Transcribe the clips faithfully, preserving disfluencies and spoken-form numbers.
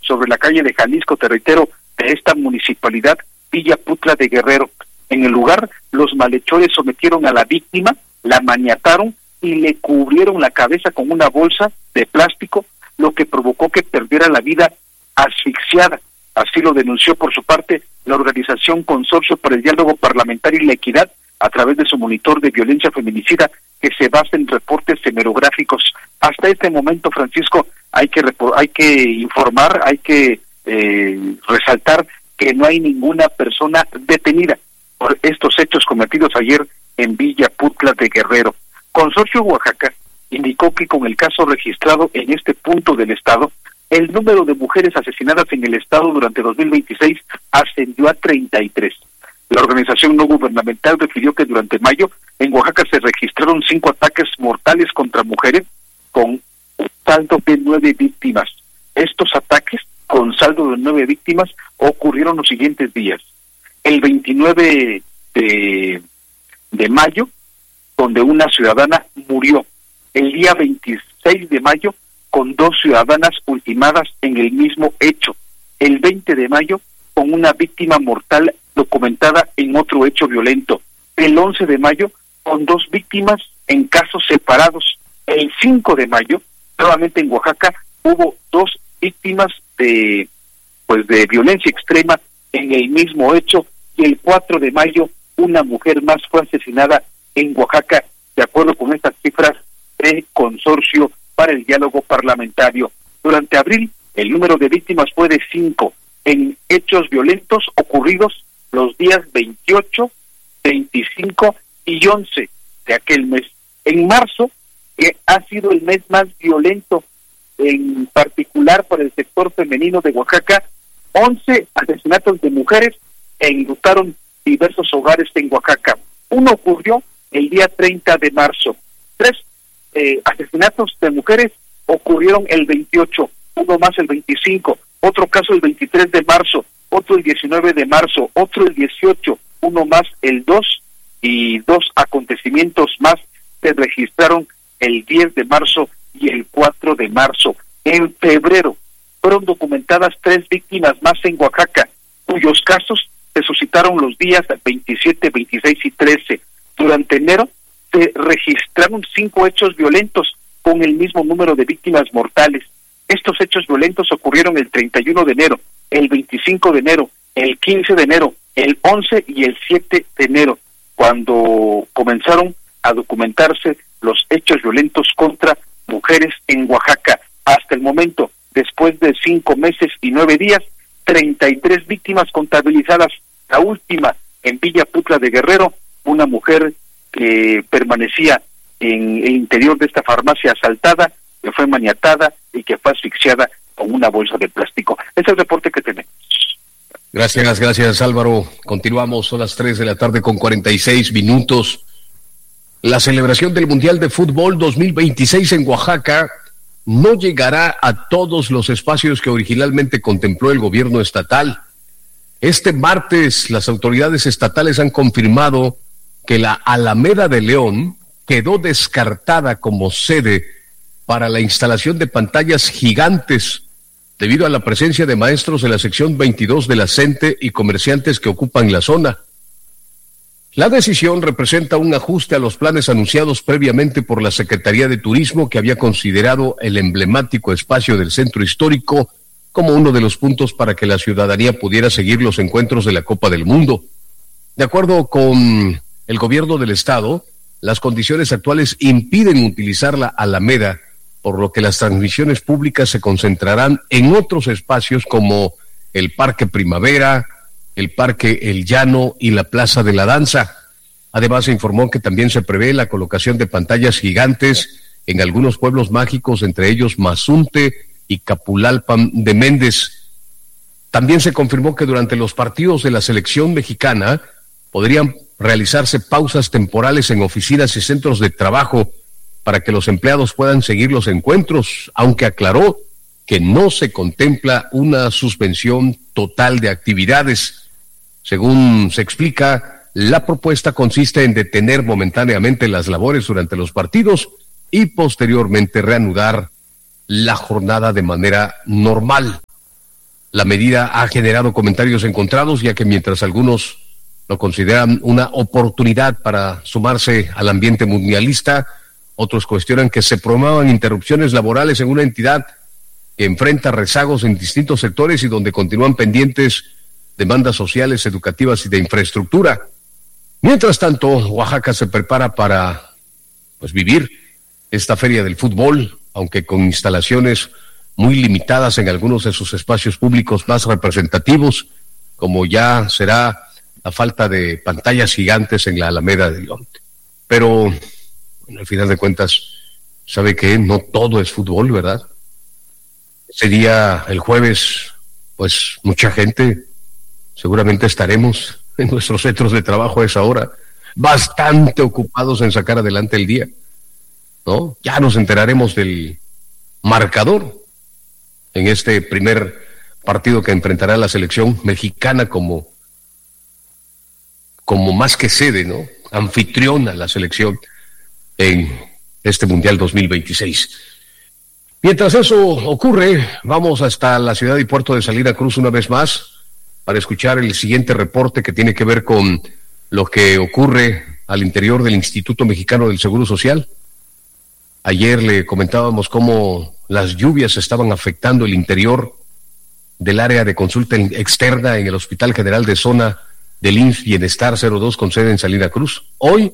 sobre la calle de Jalisco, te reitero, de esta municipalidad, Villa Putla de Guerrero. En el lugar, los malhechores sometieron a la víctima, la maniataron y le cubrieron la cabeza con una bolsa de plástico, lo que provocó que perdiera la vida asfixiada. Así lo denunció por su parte la organización Consorcio por el Diálogo Parlamentario y la Equidad a través de su monitor de violencia feminicida que se basa en reportes hemerográficos. Hasta este momento, Francisco, hay que hay que informar, hay que eh, resaltar que no hay ninguna persona detenida por estos hechos cometidos ayer en Villa Putla de Guerrero. Consorcio Oaxaca indicó que con el caso registrado en este punto del estado, el número de mujeres asesinadas en el estado durante dos mil veintiséis ascendió a treinta y tres. La organización no gubernamental refirió que durante mayo en Oaxaca se registraron cinco ataques mortales contra mujeres con un saldo de nueve víctimas. Estos ataques con saldo de nueve víctimas ocurrieron los siguientes días. El veintinueve de, de mayo, donde una ciudadana murió. El día veintiséis de mayo, con dos ciudadanas ultimadas en el mismo hecho. El veinte de mayo, con una víctima mortal documentada en otro hecho violento. El once de mayo, con dos víctimas en casos separados. El cinco de mayo, nuevamente en Oaxaca, hubo dos víctimas de, pues, de violencia extrema en el mismo hecho. Y el cuatro de mayo, una mujer más fue asesinada en Oaxaca, de acuerdo con estas cifras del Consorcio para el Diálogo Parlamentario. Durante abril, el número de víctimas fue de cinco en hechos violentos ocurridos los días veintiocho, veinticinco y once de aquel mes. En marzo, que ha sido el mes más violento, en particular para el sector femenino de Oaxaca, once asesinatos de mujeres e enlutaron diversos hogares en Oaxaca. Uno ocurrió el día treinta de marzo. Tres eh, asesinatos de mujeres ocurrieron el veintiocho, uno más el veinticinco, otro caso el veintitrés de marzo, otro el diecinueve de marzo, otro el dieciocho, uno más el dos, y dos acontecimientos más se registraron el diez de marzo y el cuatro de marzo. En febrero fueron documentadas tres víctimas más en Oaxaca, cuyos casos se suscitaron los días veintisiete, veintiséis y trece. Durante enero se registraron cinco hechos violentos con el mismo número de víctimas mortales. Estos hechos violentos ocurrieron el treinta y uno de enero, el veinticinco de enero, el quince de enero, el once y el siete de enero, cuando comenzaron a documentarse los hechos violentos contra mujeres en Oaxaca. Hasta el momento, después de cinco meses y nueve días, treinta y tres víctimas contabilizadas. La última en Villa Putla de Guerrero, una mujer que permanecía en el interior de esta farmacia asaltada, que fue maniatada y que fue asfixiada con una bolsa de plástico. Ese es el reporte que tenemos. Gracias, gracias Álvaro. Continuamos, son las tres de la tarde con cuarenta y seis minutos. La celebración del Mundial de Fútbol dos mil veintiséis en Oaxaca no llegará a todos los espacios que originalmente contempló el gobierno estatal. Este martes, las autoridades estatales han confirmado que la Alameda de León quedó descartada como sede para la instalación de pantallas gigantes debido a la presencia de maestros de la sección veintidós de la CENTE y comerciantes que ocupan la zona. La decisión representa un ajuste a los planes anunciados previamente por la Secretaría de Turismo, que había considerado el emblemático espacio del centro histórico como uno de los puntos para que la ciudadanía pudiera seguir los encuentros de la Copa del Mundo. De acuerdo con el gobierno del estado, las condiciones actuales impiden utilizar la Alameda, por lo que las transmisiones públicas se concentrarán en otros espacios como el Parque Primavera, el Parque El Llano y la Plaza de la Danza. Además, se informó que también se prevé la colocación de pantallas gigantes en algunos pueblos mágicos, entre ellos Mazunte y Capulalpan de Méndez. También se confirmó que durante los partidos de la selección mexicana podrían realizarse pausas temporales en oficinas y centros de trabajo para que los empleados puedan seguir los encuentros, aunque aclaró que no se contempla una suspensión total de actividades. Según se explica, la propuesta consiste en detener momentáneamente las labores durante los partidos y posteriormente reanudar la jornada de manera normal. La medida ha generado comentarios encontrados, ya que mientras algunos lo consideran una oportunidad para sumarse al ambiente mundialista, otros cuestionan que se promuevan interrupciones laborales en una entidad que enfrenta rezagos en distintos sectores y donde continúan pendientes demandas sociales, educativas y de infraestructura. Mientras tanto, Oaxaca se prepara para pues vivir esta feria del fútbol, aunque con instalaciones muy limitadas en algunos de sus espacios públicos más representativos, como ya será la falta de pantallas gigantes en la Alameda de León. Pero, bueno, al final de cuentas, sabe que no todo es fútbol, ¿verdad? Ese día, el jueves, pues mucha gente, seguramente estaremos en nuestros centros de trabajo a esa hora, bastante ocupados en sacar adelante el día, ¿no? Ya nos enteraremos del marcador en este primer partido que enfrentará la selección mexicana como, como más que sede, ¿no? Anfitriona la selección en este Mundial dos mil veintiséis. Mientras eso ocurre, vamos hasta la ciudad y puerto de Salina Cruz una vez más para escuchar el siguiente reporte que tiene que ver con lo que ocurre al interior del Instituto Mexicano del Seguro Social. Ayer le comentábamos cómo las lluvias estaban afectando el interior del área de consulta externa en el Hospital General de Zona del I M S S Bienestar cero dos con sede en Salina Cruz. Hoy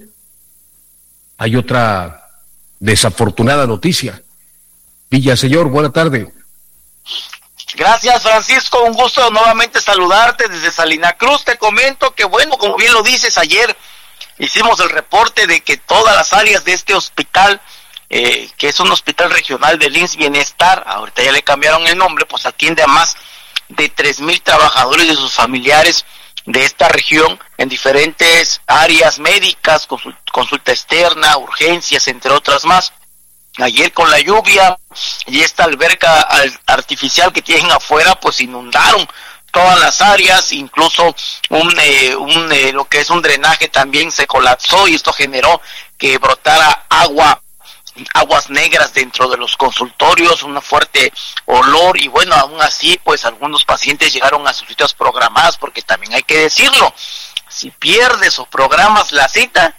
hay otra desafortunada noticia. Villaseñor, buena tarde. Gracias, Francisco, un gusto nuevamente saludarte desde Salina Cruz. Te comento que, bueno, como bien lo dices, ayer hicimos el reporte de que todas las áreas de este hospital, eh, que es un hospital regional del I M S S Bienestar, ahorita ya le cambiaron el nombre, pues atiende a más de tres mil trabajadores y sus familiares de esta región en diferentes áreas médicas, consult- consulta externa, urgencias, entre otras más. Ayer con la lluvia y esta alberca artificial que tienen afuera, pues inundaron todas las áreas, incluso un, eh, un eh, lo que es un drenaje también se colapsó y esto generó que brotara agua, aguas negras dentro de los consultorios, un fuerte olor y bueno, aún así pues algunos pacientes llegaron a sus citas programadas, porque también hay que decirlo, si pierdes o programas la cita,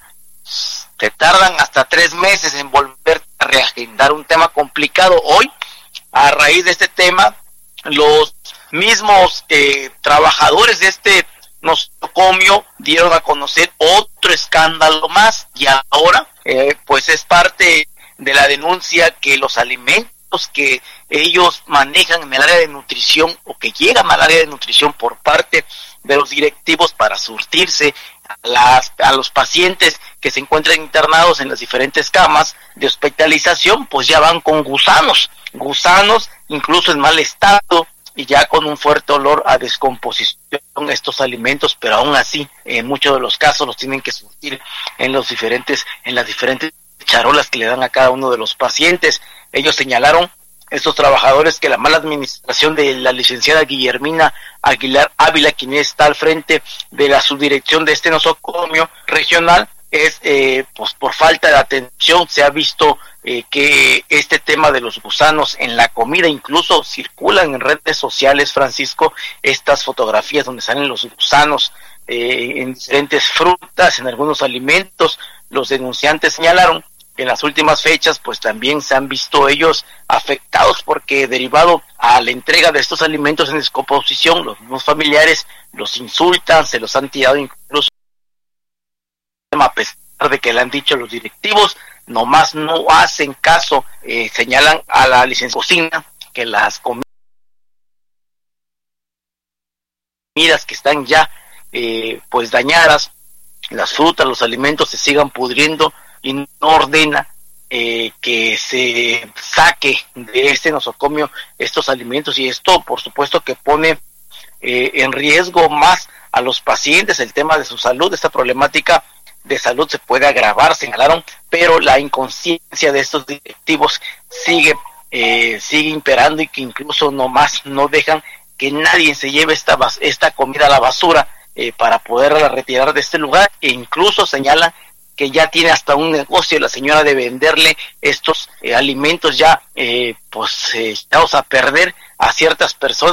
te tardan hasta tres meses en volver a reagendar, un tema complicado. Hoy, a raíz de este tema, los mismos eh, trabajadores de este nosocomio dieron a conocer otro escándalo más y ahora eh, pues es parte de la denuncia que los alimentos que ellos manejan en el área de nutrición o que llegan al área de nutrición por parte de los directivos para surtirse a, las, a los pacientes que se encuentran internados en las diferentes camas de hospitalización, pues ya van con gusanos, gusanos incluso en mal estado y ya con un fuerte olor a descomposición estos alimentos, pero aún así en muchos de los casos los tienen que surtir en los diferentes, en las diferentes charolas que le dan a cada uno de los pacientes. Ellos señalaron, estos trabajadores, que la mala administración de la licenciada Guillermina Aguilar Ávila, quien está al frente de la subdirección de este nosocomio regional, es eh, pues por falta de atención. Se ha visto eh, que este tema de los gusanos en la comida, incluso circulan en redes sociales, Francisco, estas fotografías donde salen los gusanos eh, en diferentes frutas, en algunos alimentos. Los denunciantes señalaron que en las últimas fechas pues también se han visto ellos afectados, porque derivado a la entrega de estos alimentos en descomposición, los mismos familiares los insultan, se los han tirado incluso, a pesar de que le han dicho los directivos, nomás no hacen caso. Eh, señalan a la licencia cocina que las comidas que están ya eh, pues dañadas, las frutas, los alimentos se sigan pudriendo, y no ordena eh, que se saque de este nosocomio estos alimentos, y esto por supuesto que pone eh, en riesgo más a los pacientes, el tema de su salud. Esta problemática de salud se puede agravar, señalaron, pero la inconsciencia de estos directivos sigue eh, sigue imperando, y que incluso nomás no dejan que nadie se lleve esta, esta comida a la basura eh, para poderla retirar de este lugar, e incluso señalan que ya tiene hasta un negocio la señora de venderle estos eh, alimentos ya eh, pues eh, echados a perder a ciertas personas